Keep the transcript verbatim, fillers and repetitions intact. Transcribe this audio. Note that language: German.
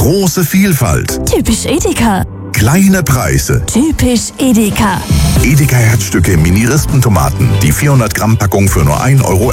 Große Vielfalt. Typisch Edeka. Kleine Preise. Typisch Edeka. Edeka Herzstücke Mini-Rispentomaten. Die vierhundert Gramm Packung für nur ein Euro